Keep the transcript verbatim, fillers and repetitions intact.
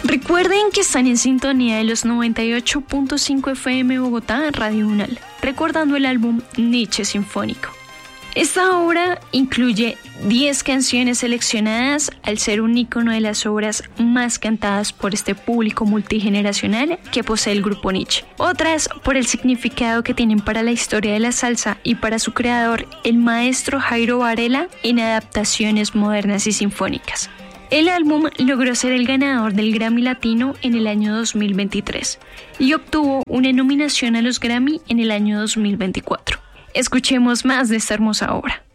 Recuerden que están en sintonía de los noventa y ocho punto cinco F M Bogotá, Radio Unal, recordando el álbum Nietzsche Sinfónico. Esta obra incluye diez canciones seleccionadas al ser un ícono de las obras más cantadas por este público multigeneracional que posee el grupo Nietzsche. Otras por el significado que tienen para la historia de la salsa y para su creador, el maestro Jairo Varela, en adaptaciones modernas y sinfónicas. El álbum logró ser el ganador del Grammy Latino en el año dos mil veintitrés y obtuvo una nominación a los Grammy en el año dos mil veinticuatro. Escuchemos más de esta hermosa obra.